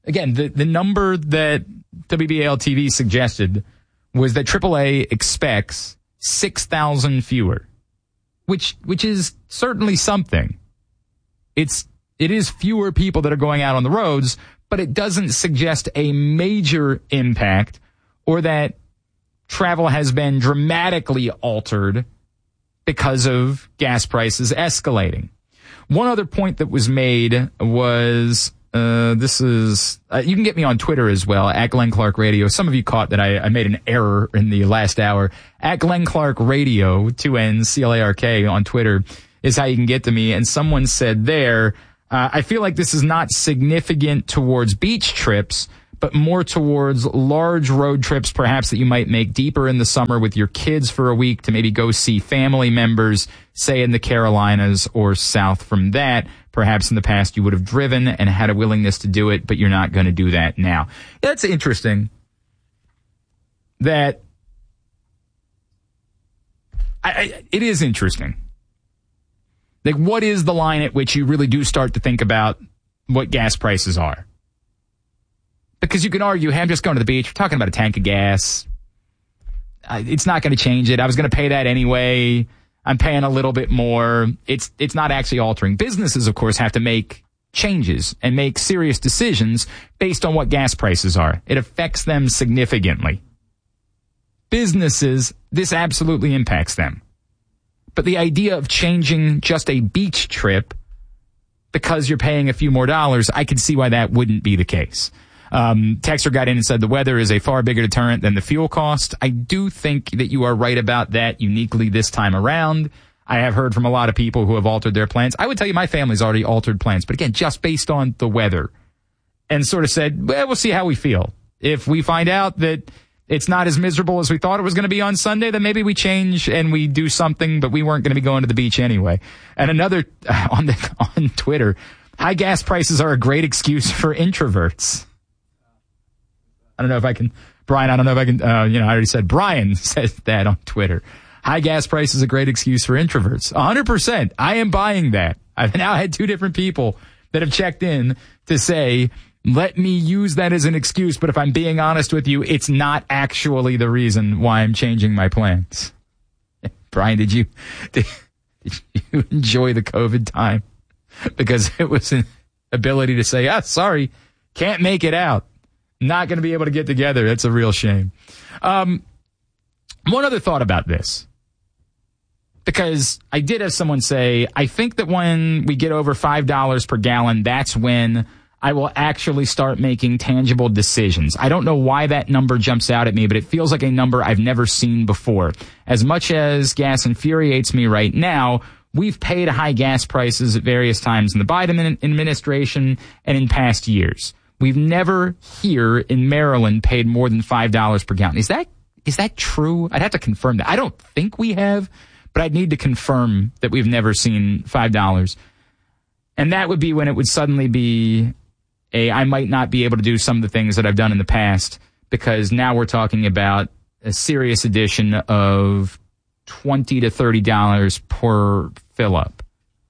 Again, the number that WBAL TV suggested was that AAA expects 6,000 fewer, which is certainly something. It is fewer people that are going out on the roads, but it doesn't suggest a major impact or that travel has been dramatically altered because of gas prices escalating. One other point that was made was, you can get me on Twitter as well, at Glenn Clark Radio. Some of you caught that I made an error in the last hour. At Glenn Clark Radio, 2 N's, CLARK on Twitter is how you can get to me. And someone said there, I feel like this is not significant towards beach trips, but more towards large road trips, perhaps that you might make deeper in the summer with your kids for a week to maybe go see family members, say in the Carolinas or south from that. Perhaps in the past you would have driven and had a willingness to do it, but you're not going to do that now. That's interesting. It is interesting. Like, what is the line at which you really do start to think about what gas prices are? Because you can argue, hey, I'm just going to the beach. We're talking about a tank of gas. It's not going to change it. I was going to pay that anyway. I'm paying a little bit more. It's not actually altering. Businesses, of course, have to make changes and make serious decisions based on what gas prices are. It affects them significantly. Businesses, this absolutely impacts them. But the idea of changing just a beach trip because you're paying a few more dollars, I could see why that wouldn't be the case. Texter got in and said the weather is a far bigger deterrent than the fuel cost. I do think that you are right about that uniquely this time around. I have heard from a lot of people who have altered their plans. I would tell you my family's already altered plans, but again, just based on the weather, and sort of said, well, we'll see how we feel. If we find out that it's not as miserable as we thought it was going to be on Sunday, then maybe we change and we do something, but we weren't going to be going to the beach anyway. And another on Twitter, high gas prices are a great excuse for introverts. I don't know if I can, Brian, I already said Brian says that on Twitter. High gas price is a great excuse for introverts. 100%. I am buying that. I've now had 2 different people that have checked in to say, let me use that as an excuse, but if I'm being honest with you, it's not actually the reason why I'm changing my plans. Brian, did you enjoy the COVID time? Because it was an ability to say, sorry, can't make it out. Not going to be able to get together. That's a real shame. One other thought about this, because I did have someone say, I think that when we get over $5 per gallon, that's when I will actually start making tangible decisions. I don't know why that number jumps out at me, but it feels like a number I've never seen before. As much as gas infuriates me right now, we've paid high gas prices at various times in the Biden administration and in past years. We've never here in Maryland paid more than $5 per gallon. Is that true? I'd have to confirm that. I don't think we have, but I'd need to confirm that we've never seen $5. And that would be when it would suddenly be I might not be able to do some of the things that I've done in the past, because now we're talking about a serious addition of $20 to $30 per fill-up.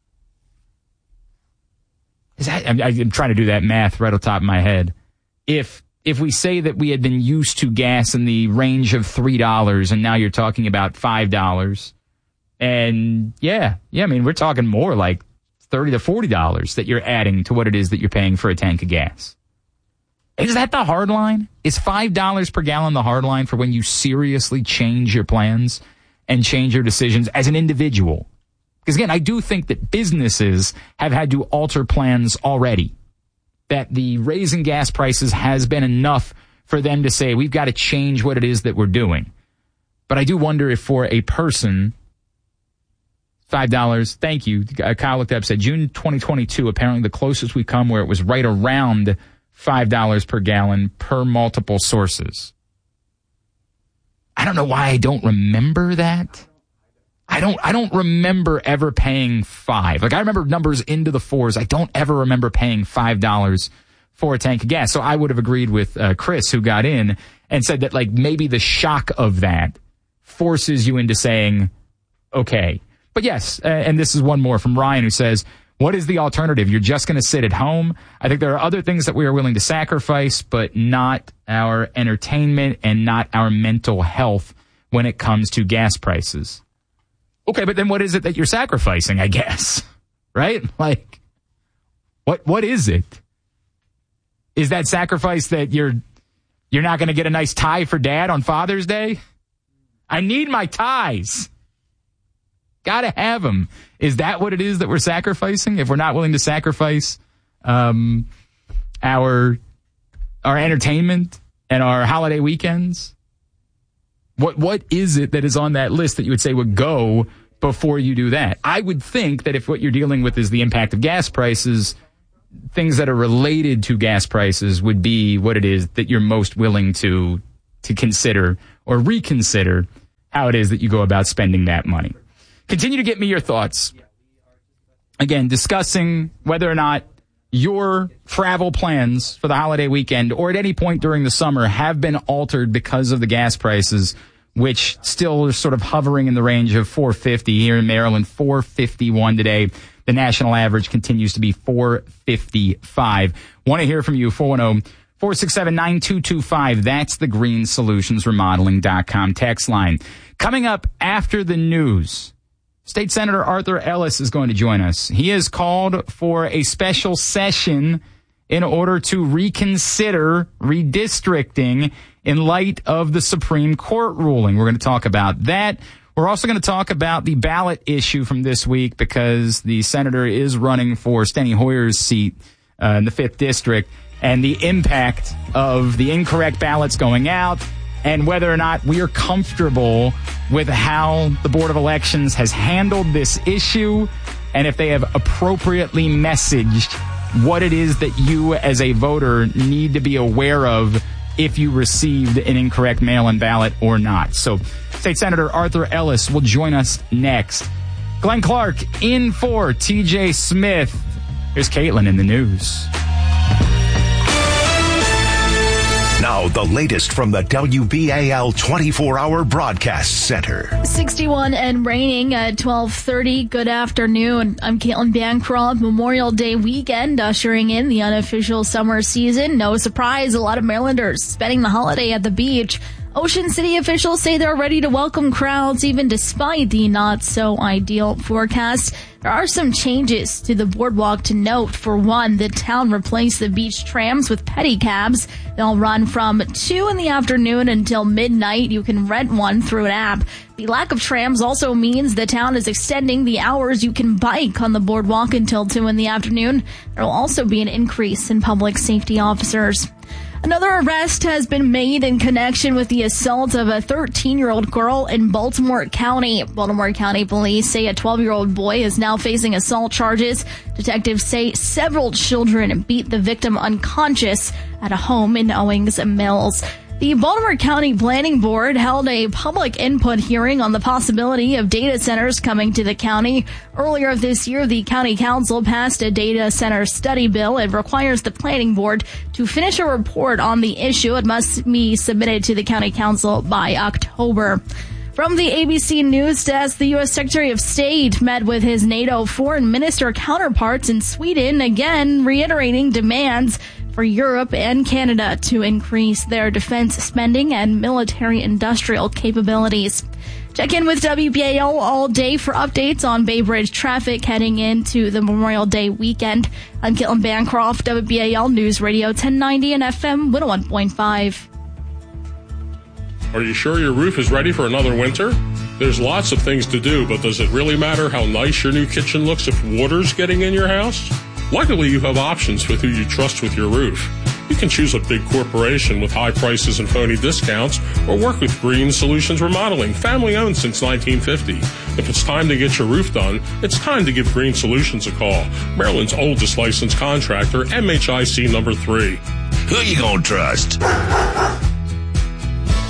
I'm trying to do that math right off the top of my head. If we say that we had been used to gas in the range of $3 and now you're talking about $5, and I mean, we're talking more like $30 to $40 that you're adding to what it is that you're paying for a tank of gas. Is that the hard line? Is $5 per gallon the hard line for when you seriously change your plans and change your decisions as an individual? Because again, I do think that businesses have had to alter plans already. That the raising gas prices has been enough for them to say, we've got to change what it is that we're doing. But I do wonder if for a person, $5, thank you. Kyle looked up, said June 2022, apparently the closest we've come where it was right around $5 per gallon per multiple sources. I don't know why I don't remember that. I don't remember ever paying $5. Like, I remember numbers into the 4s. I don't ever remember paying $5 for a tank of gas. So I would have agreed with Chris, who got in and said that, like, maybe the shock of that forces you into saying, okay. But yes, and this is one more from Ryan, who says, What is the alternative? You're just going to sit at home? I think there are other things that we are willing to sacrifice, but not our entertainment and not our mental health when it comes to gas prices. Okay, but then what is it that you're sacrificing, I guess? Right? Like, what is it? Is that sacrifice that you're not going to get a nice tie for Dad on Father's Day? I need my ties. Gotta have them. Is that what it is that we're sacrificing? If we're not willing to sacrifice our entertainment and our holiday weekends? What is it that is on that list that you would say would go before you do that? I would think that if what you're dealing with is the impact of gas prices, things that are related to gas prices would be what it is that you're most willing to consider or reconsider how it is that you go about spending that money. Continue to get me your thoughts. Again, discussing whether or not your travel plans for the holiday weekend or at any point during the summer have been altered because of the gas prices, which still are sort of hovering in the range of $4.50 here in Maryland, $4.51 today. The national average continues to be $4.55. Want to hear from you, 410-467-9225. That's the GreenSolutionsRemodeling.com text line. Coming up after the news, State Senator Arthur Ellis is going to join us. He has called for a special session in order to reconsider redistricting in light of the Supreme Court ruling. We're going to talk about that. We're also going to talk about the ballot issue from this week because the senator is running for Steny Hoyer's seat in the 5th District, and the impact of the incorrect ballots going out and whether or not we are comfortable with how the Board of Elections has handled this issue and if they have appropriately messaged what it is that you as a voter need to be aware of if you received an incorrect mail-in ballot or not. So State Senator Arthur Ellis will join us next. Glenn Clark in for TJ Smith. Here's Caitlin in the news. Now, the latest from the WBAL 24-hour broadcast center. 61 and raining at 12:30. Good afternoon. I'm Caitlin Bancroft. Memorial Day weekend ushering in the unofficial summer season. No surprise, a lot of Marylanders spending the holiday at the beach. Ocean City officials say they're ready to welcome crowds even despite the not-so-ideal forecast. There are some changes to the boardwalk to note. For one, the town replaced the beach trams with pedicabs. They'll run from 2 in the afternoon until midnight. You can rent one through an app. The lack of trams also means the town is extending the hours you can bike on the boardwalk until 2 in the afternoon. There will also be an increase in public safety officers. Another arrest has been made in connection with the assault of a 13-year-old girl in Baltimore County. Baltimore County police say a 12-year-old boy is now facing assault charges. Detectives say several children beat the victim unconscious at a home in Owings Mills. The Baltimore County Planning Board held a public input hearing on the possibility of data centers coming to the county. Earlier this year, the county council passed a data center study bill. It requires the planning board to finish a report on the issue. It must be submitted to the county council by October. From the ABC News Desk, the U.S. Secretary of State met with his NATO foreign minister counterparts in Sweden, again reiterating demands for Europe and Canada to increase their defense spending and military-industrial capabilities. Check in with WBAL all day for updates on Bay Bridge traffic heading into the Memorial Day weekend. I'm Caitlin Bancroft, WBAL News Radio 1090 and FM 101.5. Are you sure your roof is ready for another winter? There's lots of things to do, but does it really matter how nice your new kitchen looks if water's getting in your house? Luckily, you have options with who you trust with your roof. You can choose a big corporation with high prices and phony discounts, or work with Green Solutions Remodeling, family-owned since 1950. If it's time to get your roof done, it's time to give Green Solutions a call. Maryland's oldest licensed contractor, MHIC number 3. Who you gonna trust?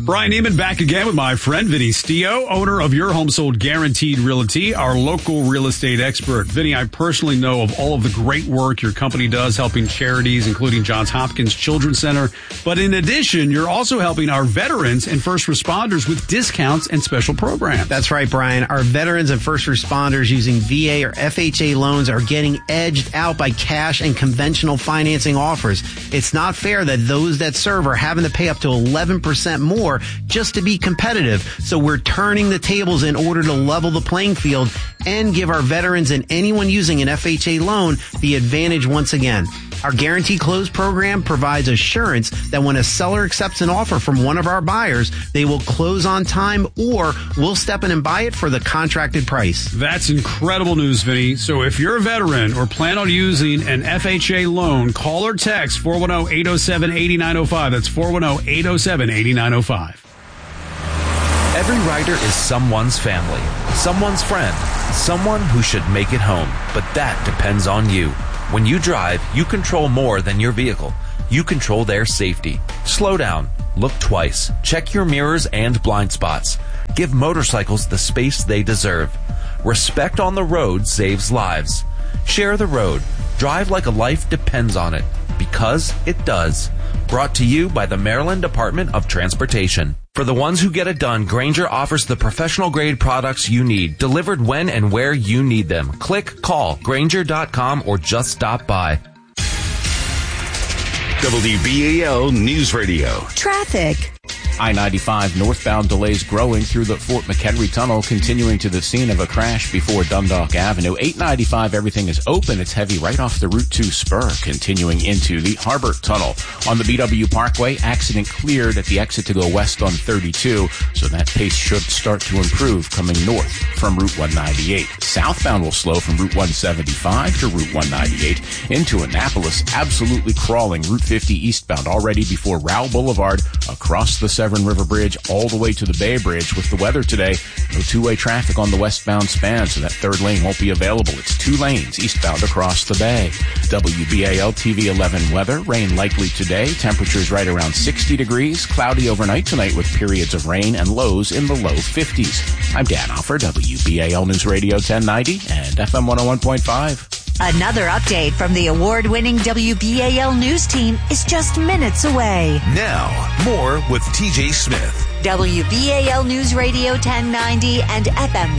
Brian Neiman back again with my friend Vinny Stio, owner of Your Home Sold Guaranteed Realty, our local real estate expert. Vinny, I personally know of all of the great work your company does helping charities, including Johns Hopkins Children's Center. But in addition, you're also helping our veterans and first responders with discounts and special programs. That's right, Brian. Our veterans and first responders using VA or FHA loans are getting edged out by cash and conventional financing offers. It's not fair that those that serve are having to pay up to 11% more just to be competitive. So we're turning the tables in order to level the playing field and give our veterans and anyone using an FHA loan the advantage once again. Our Guarantee Close program provides assurance that when a seller accepts an offer from one of our buyers, they will close on time or we'll step in and buy it for the contracted price. That's incredible news, Vinny. So if you're a veteran or plan on using an FHA loan, call or text 410-807-8905. That's 410-807-8905. Every rider is someone's family, someone's friend, someone who should make it home. But that depends on you. When you drive, you control more than your vehicle. You control their safety. Slow down. Look twice. Check your mirrors and blind spots. Give motorcycles the space they deserve. Respect on the road saves lives. Share the road. Drive like a life depends on it. Because it does. Brought to you by the Maryland Department of Transportation. For the ones who get it done, Grainger offers the professional-grade products you need, delivered when and where you need them. Click, call, Grainger.com, or just stop by. WBAL News Radio. Traffic. I-95 northbound delays growing through the Fort McHenry Tunnel, continuing to the scene of a crash before Dundalk Avenue. 895, everything is open. It's heavy right off the Route 2 spur, continuing into the Harbor Tunnel. On the BW Parkway, accident cleared at the exit to go west on 32, so that pace should start to improve coming north from Route 198. Southbound will slow from Route 175 to Route 198 into Annapolis, absolutely crawling Route 50 eastbound already before Rowell Boulevard, across the Severn River Bridge all the way to the Bay Bridge. With the weather today, no two-way traffic on the westbound span, so that third lane won't be available. It's 2 lanes eastbound across the bay. WBAL TV 11 weather, rain likely today. Temperatures right around 60 degrees. Cloudy overnight tonight with periods of rain and lows in the low 50s. I'm Dan Offer, WBAL News Radio 1090 and FM 101.5. Another update from the award-winning WBAL News team is just minutes away. Now, more with TJ Smith. WBAL News Radio 1090 and FM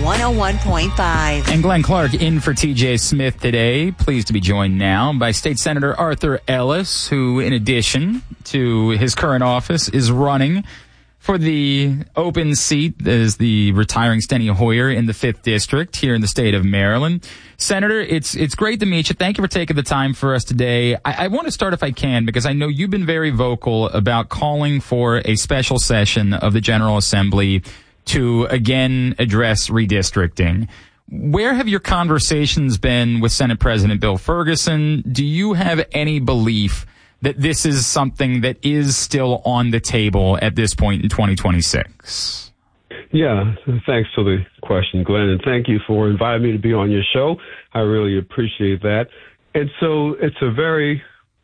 101.5. And Glenn Clark in for TJ Smith today. Pleased to be joined now by State Senator Arthur Ellis, who, in addition to his current office, is running for the open seat as the retiring Steny Hoyer in the 5th District here in the state of Maryland. Senator, it's great to meet you. Thank you for taking the time for us today. I want to start, if I can, because I know you've been very vocal about calling for a special session of the General Assembly to again address redistricting. Where have your conversations been with Senate President Bill Ferguson? Do you have any belief that this is something that is still on the table at this point in 2026? Yeah, thanks for the question, Glenn, and thank you for inviting me to be on your show. I really appreciate that. And so it's a very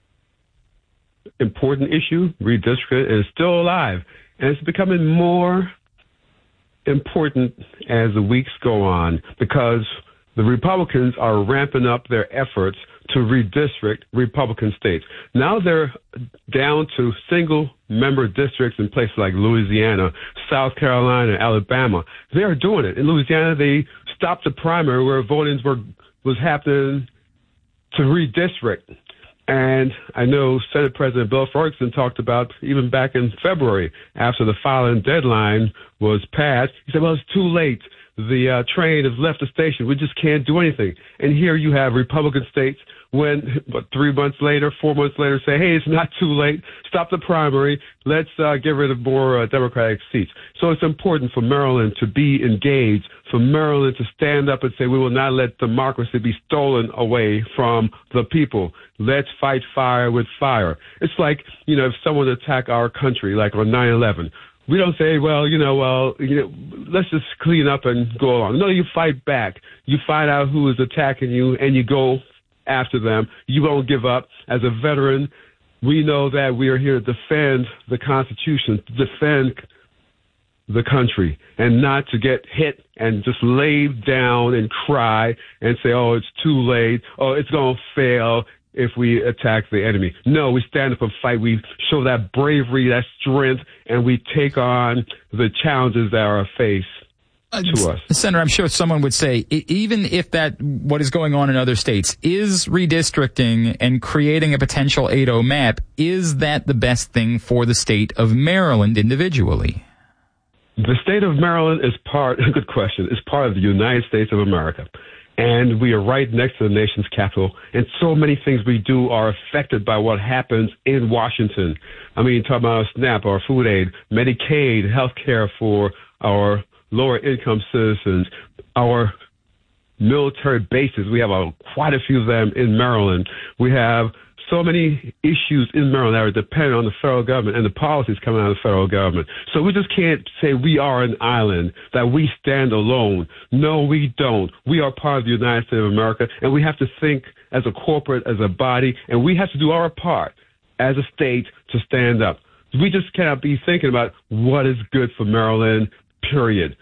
important issue, redistricting, and it's still alive. And it's becoming more important as the weeks go on because the Republicans are ramping up their efforts to redistrict Republican states. Now they're down to single-member districts in places like Louisiana, South Carolina, Alabama. They're doing it. In Louisiana, they stopped the primary where voting was happening to redistrict. And I know Senate President Bill Ferguson talked about, even back in February, after the filing deadline was passed, he said, well, it's too late. The train has left the station. We just can't do anything. And here you have Republican states when, 3 months later, 4 months later, say, hey, it's not too late. Stop the primary. Let's get rid of more Democratic seats. So it's important for Maryland to be engaged, for Maryland to stand up and say, we will not let democracy be stolen away from the people. Let's fight fire with fire. It's like, if someone attack our country, like on 9/11, we don't say, let's just clean up and go along. No, you fight back. You find out who is attacking you, and you go after them. You won't give up. As a veteran, we know that we are here to defend the Constitution, to defend the country and not to get hit and just lay down and cry and say, oh, it's too late. Oh, it's going to fail if we attack the enemy. No, we stand up and fight. We show that bravery, that strength, and we take on the challenges that are faced to us. Senator, I'm sure someone would say, even if that what is going on in other states is redistricting and creating a potential 8-0 map, is that the best thing for the state of Maryland individually? The state of Maryland is good question, is part of the United States of America. And we are right next to the nation's capital. And so many things we do are affected by what happens in Washington. I mean, talking about our SNAP, our food aid, Medicaid, health care for our lower income citizens, our military bases. We have quite a few of them in Maryland. We have so many issues in Maryland that are dependent on the federal government and the policies coming out of the federal government. So we just can't say we are an island, that we stand alone. No, we don't. We are part of the United States of America, and we have to think as a corporate, as a body, and we have to do our part as a state to stand up. We just cannot be thinking about what is good for Maryland, period.